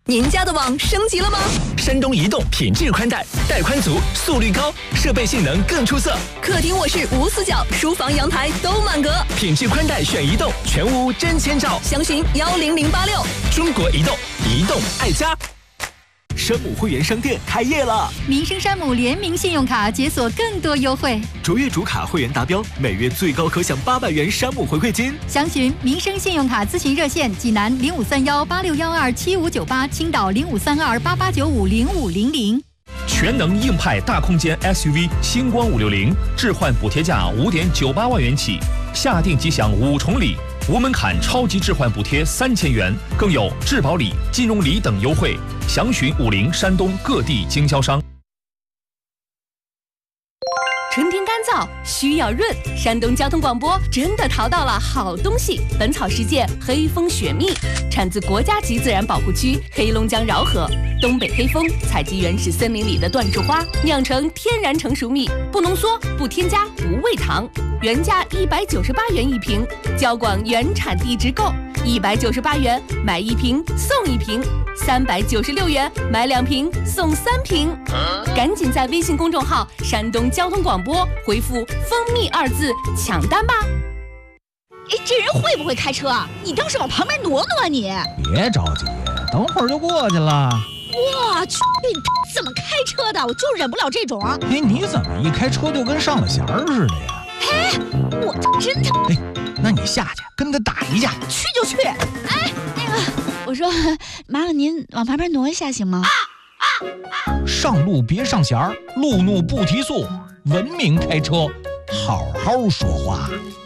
您家的网升级了吗？ 山东移动品质宽带，带宽足，速率高，设备性能更出色。 客厅卧室无死角，书房阳台都满格。 品质宽带选移动，全屋真千兆。 详询10086。 中国移动，移动爱家。山姆会员商店开业了， 民生山姆联名信用卡解锁更多优惠， 卓越主卡会员达标，每月最高可享800元山姆回馈金。 详询民生信用卡咨询热线：济南053186127598，青岛053288950500。 全能硬派大空间 SUV 星光560，置换补贴价5.98万元起，下定即享5重礼，无门槛超级置换补贴3000元，更有质保礼、金融礼等优惠。详询50山东各地经销商。 春天干燥需要润，山东交通广播真的淘到了好东西。本草世界黑蜂雪蜜产自国家级自然保护区黑龙江饶河，东北黑蜂采集原始森林里的椴树花，酿成天然成熟蜜，不浓缩，不添加，不喂糖，原价198元一瓶，交广原产地直购，198元买1瓶送1瓶，396元买2瓶送3瓶，赶紧在微信公众号山东交通广播回复蜂蜜2字抢单吧。 哎，这人会不会开车啊？你倒是往旁边挪挪啊你！ 别着急，等会儿就过去了。 我去，怎么开车的？我就忍不了这种。 哎，你怎么一开车就跟上了弦儿似的呀？ 哎，我真的。 哎，那你下去跟他打一架。 去就去。哎，那个，我说，麻烦您往旁边挪一下行吗？ 上路别上弦儿，路怒不提速，文明开车，好好说话。